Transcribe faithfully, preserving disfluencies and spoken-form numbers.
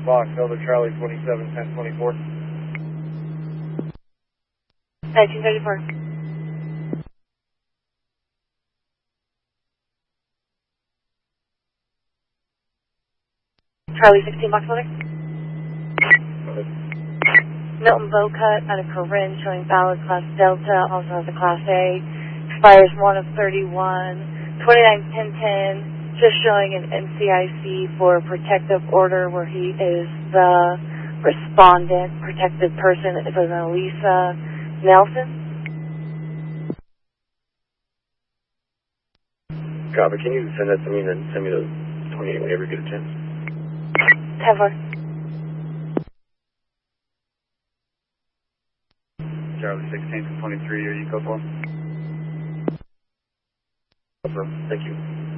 Box, Delta Charlie twenty-seven ten twenty-four. nineteen thirty-four. Charlie sixteen Box Mother. Milton Bowcut out of Corinne showing valid Class Delta, also has a Class A. Expires one of thirty-one. twenty-nine ten ten, just showing an N C I C for protective order where he is the respondent. Protected person is an Elisa Nelson. Copy. Can you send that to me and then send me the twenty-eight whenever you get a chance? ten four. Charlie sixteen from twenty-three, are you code four? Thank you.